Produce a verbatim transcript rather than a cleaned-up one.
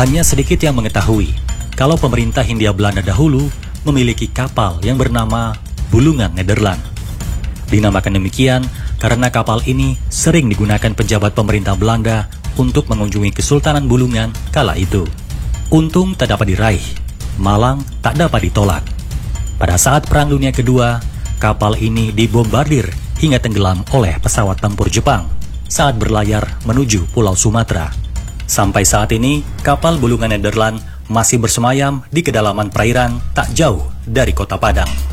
Hanya sedikit yang mengetahui kalau pemerintah Hindia Belanda dahulu memiliki kapal yang bernama Bulungan Nederland. Dinamakan demikian karena kapal ini sering digunakan pejabat pemerintah Belanda untuk mengunjungi Kesultanan Bulungan kala itu. Untung tak dapat diraih, malang tak dapat ditolak. Pada saat Perang Dunia Kedua, kapal ini dibombardir hingga tenggelam oleh pesawat tempur Jepang saat berlayar menuju Pulau Sumatera. Sampai saat ini, kapal Bulungan Nederland masih bersemayam di kedalaman perairan tak jauh dari Kota Padang.